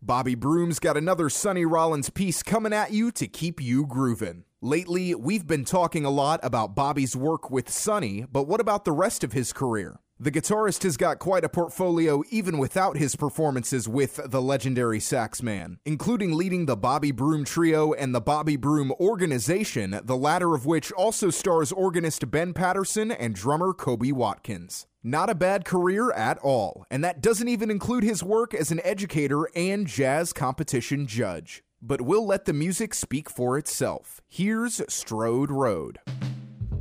Bobby Broom's got another Sonny Rollins piece coming at you to keep you grooving. Lately, we've been talking a lot about Bobby's work with Sonny, but what about the rest of his career? The guitarist has got quite a portfolio even without his performances with the legendary Saxman, including leading the Bobby Broom Trio and the Bobby Broom Organization, the latter of which also stars organist Ben Patterson and drummer Kobe Watkins. Not a bad career at all, and that doesn't even include his work as an educator and jazz competition judge. But we'll let the music speak for itself. Here's Strode Road.